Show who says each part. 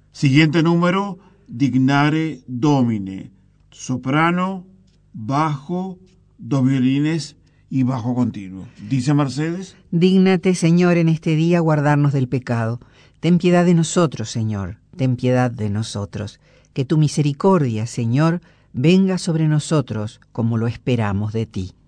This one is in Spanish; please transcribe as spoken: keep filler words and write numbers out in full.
Speaker 1: Siguiente número, Dignare Domine, soprano, bajo, dos violines y bajo continuo. Dice Mercedes.
Speaker 2: Dígnate, Señor, en este día guardarnos del pecado. Ten piedad de nosotros, Señor, ten piedad de nosotros. Que tu misericordia, Señor, venga sobre nosotros como lo esperamos de ti.